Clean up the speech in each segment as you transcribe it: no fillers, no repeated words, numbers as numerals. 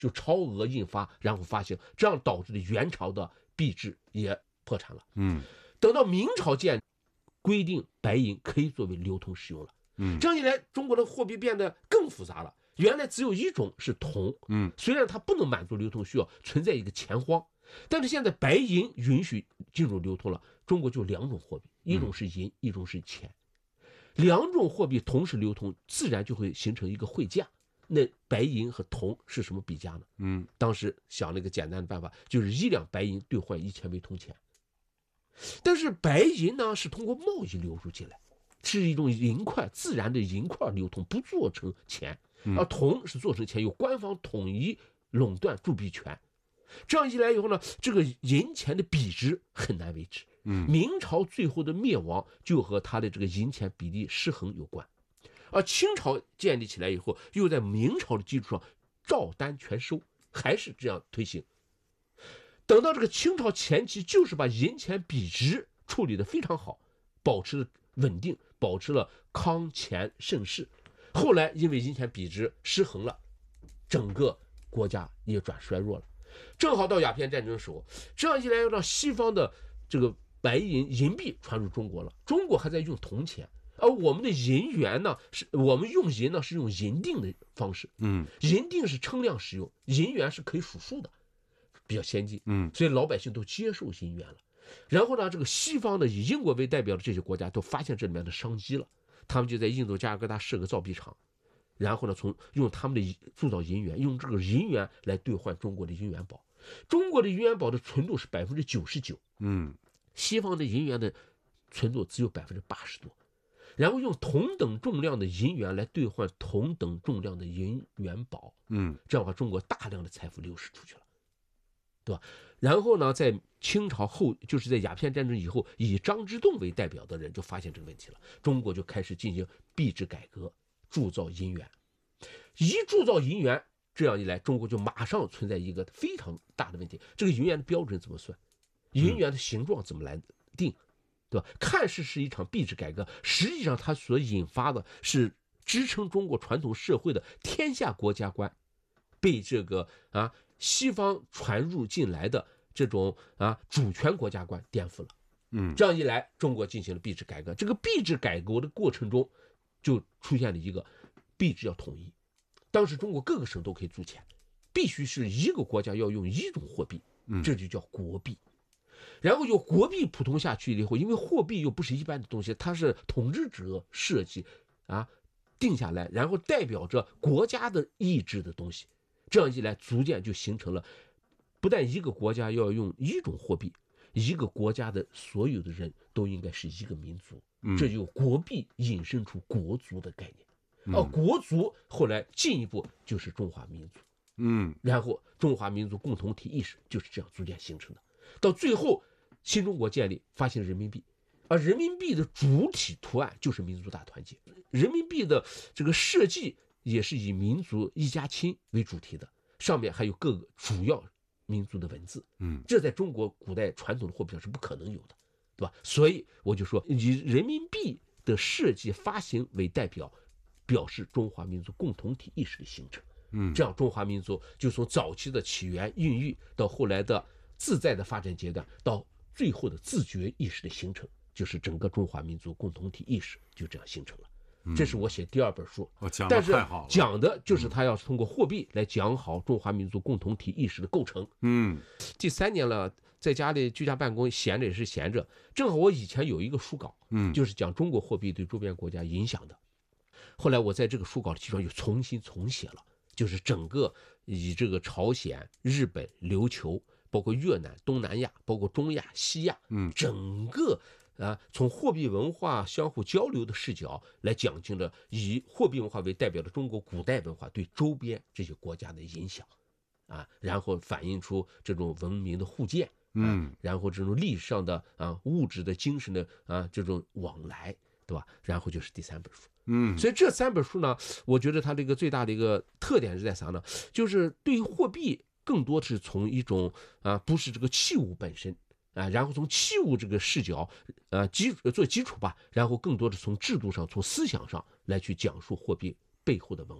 就超额印发，然后发行，这样导致的元朝的币制也破产了。等到明朝建规定白银可以作为流通使用了。这样一来，中国的货币变得更复杂了。原来只有一种是铜，虽然它不能满足流通需要，存在一个钱荒，但是现在白银允许进入流通了。中国就两种货币，一种是银，一种是钱，两种货币同时流通，自然就会形成一个汇价。那白银和铜是什么比价呢？当时想了一个简单的办法，就是1两白银兑换1000枚铜钱。但是白银呢是通过贸易流入进来，是一种银块，自然的银块流通，不做成钱。而铜是做成钱，由官方统一垄断铸币权。这样一来以后呢，这个银钱的比值很难维持。明朝最后的灭亡就和它的这个银钱比例失衡有关。而清朝建立起来以后，又在明朝的基础上照单全收，还是这样推行。等到这个清朝前期，就是把银钱比值处理得非常好，保持了稳定，保持了康乾盛世。后来因为银钱比值失衡了，整个国家也转衰弱了。正好到鸦片战争的时候，这样一来，让西方的这个白银币传入中国了。中国还在用铜钱，而我们的银元呢，我们用银呢是用银锭的方式。银锭是称量使用，银元是可以数数的，比较先进。所以老百姓都接受银元了。然后呢，这个西方的以英国为代表的这些国家都发现这里面的商机了。他们就在印度加尔各答设个造币厂，然后呢，用他们的铸造银元，用这个银元来兑换中国的银元宝。中国的银元宝的纯度是99%，西方的银元的纯度只有80%多。然后用同等重量的银元来兑换同等重量的银元宝，这样的话，中国大量的财富流失出去了，对吧？然后呢，在清朝后，就是在鸦片战争以后，以张之洞为代表的人就发现这个问题了，中国就开始进行币制改革，铸造银元。一铸造银元，这样一来，中国就马上存在一个非常大的问题：这个银元的标准怎么算？银元的形状怎么来定？对吧？看似是一场币制改革，实际上它所引发的是支撑中国传统社会的天下国家观被这个西方传入进来的这种主权国家观颠覆了。这样一来，中国进行了币制改革。这个币制改革的过程中，就出现了一个币制要统一。当时中国各个省都可以铸钱，必须是一个国家要用一种货币，这就叫国币。然后有国币普通下去以后，因为货币又不是一般的东西，它是统治者设计定下来，然后代表着国家的意志的东西。这样一来，逐渐就形成了，不但一个国家要用一种货币，一个国家的所有的人都应该是一个民族。这就国币引申出国族的概念。而国族后来进一步就是中华民族。然后中华民族共同体意识就是这样逐渐形成的。到最后，新中国建立，发行人民币，而人民币的主体图案就是民族大团结。人民币的这个设计也是以民族一家亲为主题的，上面还有各个主要民族的文字。这在中国古代传统的货币上是不可能有的，对吧？所以我就说，以人民币的设计发行为代表，表示中华民族共同体意识的形成。这样中华民族就从早期的起源孕育，到后来的自在的发展阶段，到最后的自觉意识的形成，就是整个中华民族共同体意识就这样形成了。这是我写第2本书，但是讲的就是他要通过货币来讲好中华民族共同体意识的构成。第3年了，在家里居家办公，闲着也是闲着，正好我以前有一个书稿，就是讲中国货币对周边国家影响的。后来我在这个书稿的基础上又重写了，就是整个以这个朝鲜、日本、琉球，包括越南、东南亚，包括中亚、西亚，整个从货币文化相互交流的视角来讲清了以货币文化为代表的中国古代文化对周边这些国家的影响，然后反映出这种文明的互鉴，然后这种历史上的物质的精神的这种往来，对吧？然后就是第3本书。所以这3本书呢，我觉得它这个最大的一个特点是在啥呢？就是对于货币更多是从一种不是这个器物本身然后从器物这个视角做基础吧，然后更多的从制度上、从思想上来去讲述货币背后的文化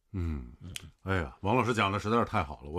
哎呀，王老师讲的实在是太好了。